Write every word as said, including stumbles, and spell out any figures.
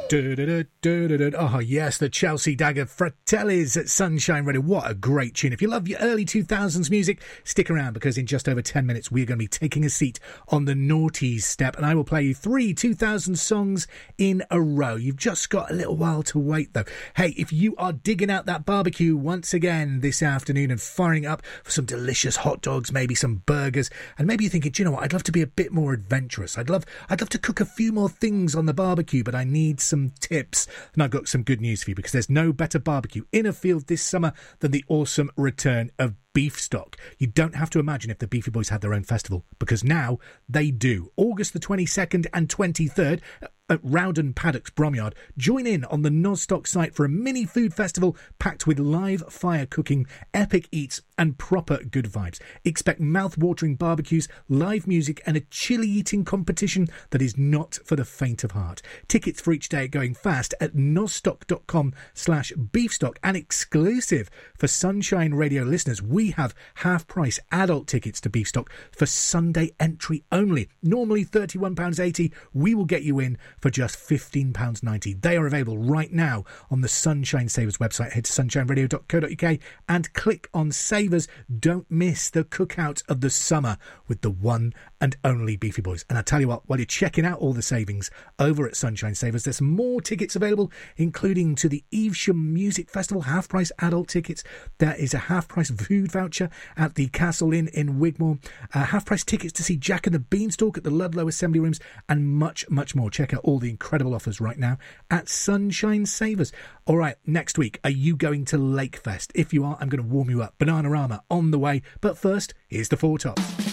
Oh, yes, the Chelsea Dagger Fratellis at Sunshine Radio. What a great tune. If you love your early two thousands music, stick around because in just over ten minutes, we're going to be taking a seat on the Naughties step and I will play you three two thousand songs in a row. You've just got a little while to wait, though. Hey, if you are digging out that barbecue once again this afternoon and firing up for some delicious hot dogs, maybe some burgers, and maybe you're thinking, do you know what, I'd love to be a bit more adventurous. I'd love, I'd love to cook a few more things on the barbecue, but I need some tips. And I've got some good news for you because there's no better barbecue in a field this summer than the awesome return of Beef Stock. You don't have to imagine if the Beefy Boys had their own festival, because now they do. August the twenty-second and twenty-third at Rowden Paddocks Bromyard. Join in on the Nostock site for a mini food festival packed with live fire cooking, epic eats and proper good vibes. Expect mouth-watering barbecues, live music and a chili eating competition that is not for the faint of heart. Tickets for each day are going fast at nostock.com slash beefstock, and exclusive for Sunshine Radio listeners, we have half-price adult tickets to Beefstock for Sunday entry only. Normally thirty-one pounds eighty, we will get you in for just fifteen pounds ninety. They are available right now on the Sunshine Savers website. Head to sunshine radio dot co dot uk and click on Savers. Don't miss the cookout of the summer with the one and only Beefy Boys. And I tell you what, while you're checking out all the savings over at Sunshine Savers, there's more tickets available, including to the Evesham Music Festival, half-price adult tickets. There is a half-price food voucher at the Castle Inn in Wigmore, uh, half-price tickets to see Jack and the Beanstalk at the Ludlow Assembly Rooms, and much, much more. Check out all the incredible offers right now at Sunshine Savers. All right, next week, are you going to Lakefest? If you are, I'm going to warm you up. Bananarama on the way. But first, here's the Four Tops.